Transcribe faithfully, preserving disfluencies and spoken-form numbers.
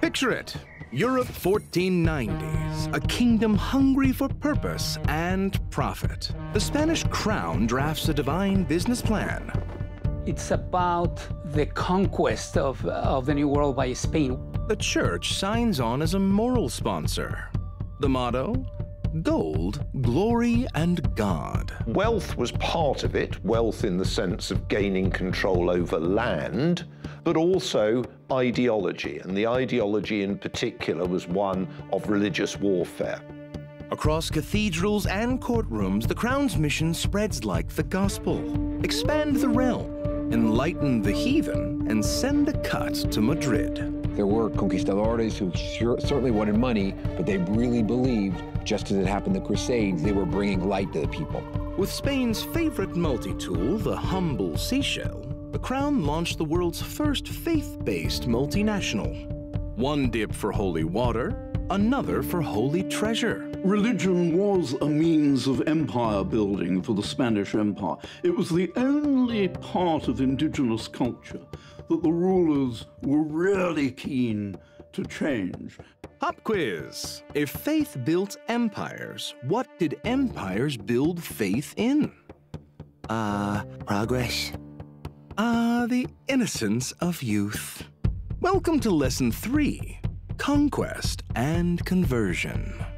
Picture it. Europe fourteen nineties, a kingdom hungry for purpose and profit. The Spanish crown drafts a divine business plan. It's about the conquest of, of the New World by Spain. The church signs on as a moral sponsor. The motto? Gold, glory, and God. Wealth was part of it, wealth in the sense of gaining control over land, but also ideology, and the ideology in particular was one of religious warfare. Across cathedrals and courtrooms, the crown's mission spreads like the gospel. Expand the realm, enlighten the heathen, and send a cut to Madrid. There were conquistadores who sure, certainly wanted money, but they really believed, just as it happened in the Crusades, they were bringing light to the people. With Spain's favorite multi-tool, the humble seashell, the crown launched the world's first faith-based multinational. One dip for holy water, another for holy treasure. Religion was a means of empire building for the Spanish Empire. It was the only part of indigenous culture that the rulers were really keen to change. Pop quiz. If faith built empires, what did empires build faith in? Ah, uh, progress. Ah, uh, the innocence of youth. Welcome to lesson three, conquest and conversion.